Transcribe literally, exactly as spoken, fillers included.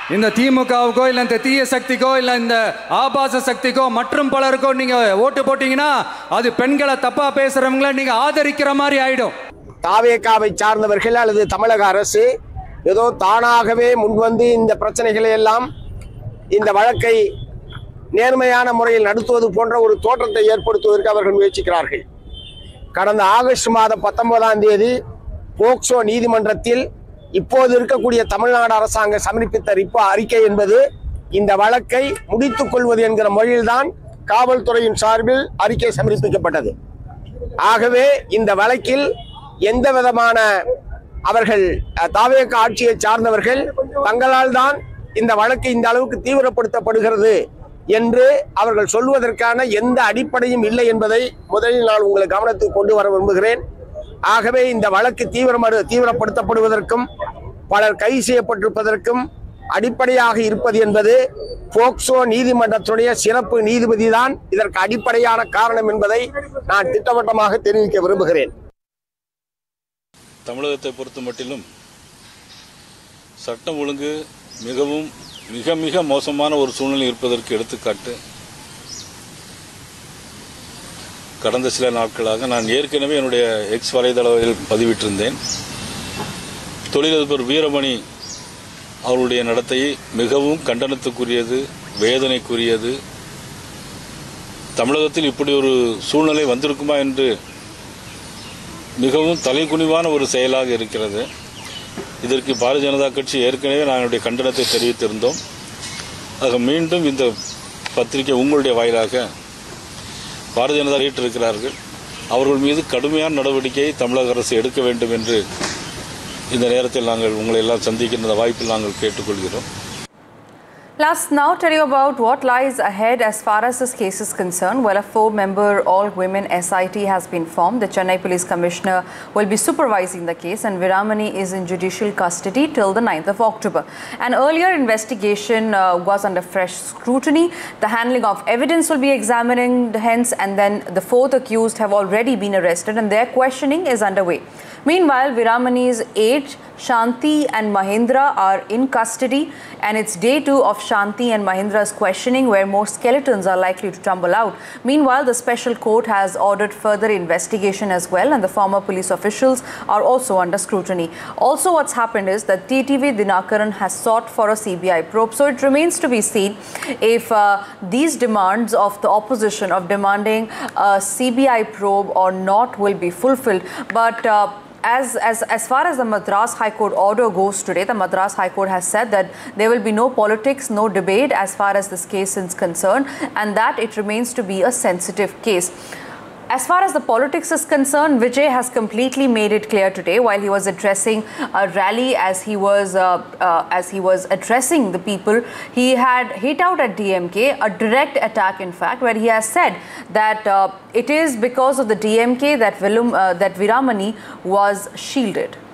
இந்த திமுகவுக்கோ இல்லை இந்த தீய சக்திக்கோ இல்லை இந்த ஆபாச சக்திக்கோ மற்றும் பலருக்கோ நீங்க ஓட்டு போட்டீங்கன்னா அது பெண்களை தப்பா பேசுறவங்களை நீங்க ஆதரிக்கிற மாதிரி ஆயிடும். தாவேகாவை சார்ந்தவர்கள் அல்லது தமிழக அரசு ஏதோ தானாகவே முன்வந்து இந்த பிரச்சனைகளை எல்லாம் இந்த வழக்கை நேர்மையான முறையில் நடத்துவது போன்ற ஒரு தோற்றத்தை ஏற்படுத்துவதற்கு அவர்கள் முயற்சிக்கிறார்கள். கடந்த ஆகஸ்ட் மாதம் பத்தொன்பதாம் தேதி போக்சோ நீதிமன்றத்தில் இப்போது இருக்கக்கூடிய தமிழ்நாடு அரசாங்கம் சமர்ப்பித்த ரிப்போ அறிக்கை என்பது இந்த வழக்கை முடித்துக் கொள்வது என்கிற மொழியில்தான் காவல்துறையின் சார்பில் அறிக்கை சமர்ப்பிக்கப்பட்டது. ஆகவே இந்த வழக்கில் எந்த விதமான அவர்கள் தாவேக ஆட்சியை சார்ந்தவர்கள் தங்களால் தான் இந்த வழக்கு இந்த அளவுக்கு தீவிரப்படுத்தப்படுகிறது என்று அவர்கள் சொல்வதற்கான எந்த அடிப்படையும் இல்லை என்பதை முதலில் நான் உங்களை கவனத்துக்கு கொண்டு வர விரும்புகிறேன். ஆகவே இந்த வழக்கு தீவிரமடு தீவிரப்படுத்தப்படுவதற்கும் பலர் கைது செய்யப்பட்டிருப்பதற்கும் அடிப்படையாக இருப்பது என்பது போக்சோ நீதிமன்றத்துடைய சிறப்பு நீதிபதி தான் இதற்கு அடிப்படையான காரணம் என்பதை நான் திட்டவட்டமாக தெரிவிக்க விரும்புகிறேன். தமிழகத்தை பொறுத்த மட்டிலும் சட்டம் ஒழுங்கு மிகவும் மிக மிக மோசமான ஒரு சூழ்நிலை இருப்பதற்கு எடுத்துக்காட்டு கடந்த சில நாட்களாக நான் ஏற்கனவே என்னுடைய எக்ஸ் வலைதளத்தில் பதிவிட்டிருந்தேன். தொழிலதிபர் வீரமணி அவருடைய நடத்தையை மிகவும் கண்டனத்துக்குரியது, வேதனைக்குரியது. தமிழகத்தில் இப்படி ஒரு சூழ்நிலை வந்திருக்குமா என்று மிகவும் தலைகுனிவான ஒரு செயலாக இருக்கிறது. இதற்கு பாரதிய ஜனதா கட்சி ஏற்கனவே நாங்களுடைய கண்டனத்தை தெரிவித்திருந்தோம். ஆக மீண்டும் இந்த பத்திரிகை உங்களுடைய வாயிலாக பாரதிய ஜனதா ஈட்டிருக்கிறார்கள். அவர்கள் மீது கடுமையான நடவடிக்கையை தமிழக அரசு எடுக்க வேண்டும் என்று இந்த நேரத்தில் நாங்கள் உங்களை எல்லாம் சந்திக்கின்ற வாய்ப்பில் நாங்கள் கேட்டுக்கொள்கிறோம். Let's now tell you about what lies ahead as far as this case is concerned. Well, a four-member all-women S I T has been formed. The Chennai Police Commissioner will be supervising the case, and Veeramani is in judicial custody till the ninth of October. An earlier investigation uh, was under fresh scrutiny. The handling of evidence will be examined hence, and then the fourth accused have already been arrested, and their questioning is underway. Meanwhile, Veeramani's aide Shanti and Mahendra are in custody, and it's day two of Shanti and Mahendra's questioning where more skeletons are likely to tumble out. Meanwhile, the special court has ordered further investigation as well, and the former police officials are also under scrutiny. Also, what's happened is that T T V Dinakaran has sought for a C B I probe, so it remains to be seen if uh, these demands of the opposition of demanding a C B I probe or not will be fulfilled. But uh, As, as, as far as the Madras High Court order goes today, the Madras High Court has said that there will be no politics, no debate as far as this case is concerned, and that it remains to be a sensitive case. As far as the politics is concerned, Vijay has completely made it clear today while he was addressing a rally as he was uh, uh, as he was addressing the people. He had hit out at D M K, a direct attack in fact, where he has said that uh, it is because of the D M K that, Vilum, uh, that Veeramani was shielded.